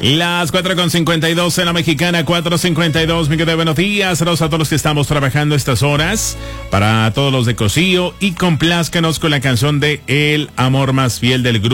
Las 4:52 en la mexicana, 4:52. Miguel de buenos días. Saludos a todos los que estamos trabajando estas horas. Para todos los de Cocío. Y complázcanos con la canción de El amor más fiel del grupo